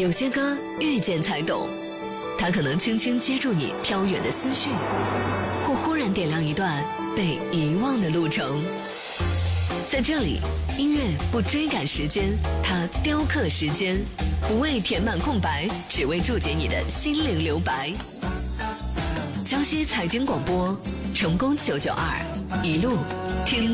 有些歌遇见才懂，它可能轻轻接住你飘远的思绪，或忽然点亮一段被遗忘的路程。在这里，音乐不追赶时间，它雕刻时间，不为填满空白，只为注解你的心灵留白。江西财经广播，成功992，一路听。